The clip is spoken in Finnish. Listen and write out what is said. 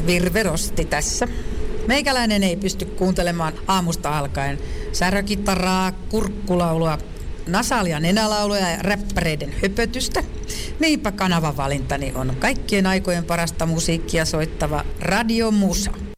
Virverosti tässä. Meikäläinen ei pysty kuuntelemaan aamusta alkaen särökitaraa, kurkkulaulua, nasaalia nenälauluja ja räppäreiden höpötystä. Niinpä kanavan valintani on kaikkien aikojen parasta musiikkia soittava Radio Musa.